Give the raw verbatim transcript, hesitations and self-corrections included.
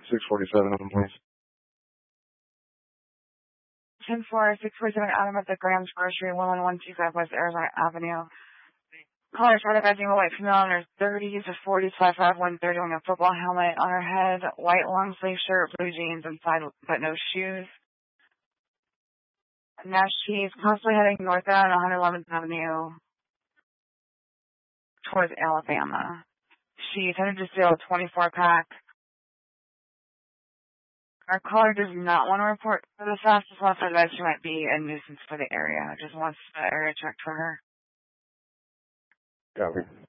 six forty-seven of them, please. ten four, six forty-seven Adam at the Grams Grocery, one one one two five West Arizona Avenue. Caller tried advising a white female in her thirties, a forty, five five, one thirty, wearing a football helmet on her head, white long sleeve shirt, blue jeans, inside but no shoes. Now she's constantly heading northbound on one eleventh Avenue towards Alabama. She's headed to steal a twenty-four pack. Our caller does not want to report for the fastest wants to advise she might be a nuisance for the area. Just wants the area checked for her. Copy.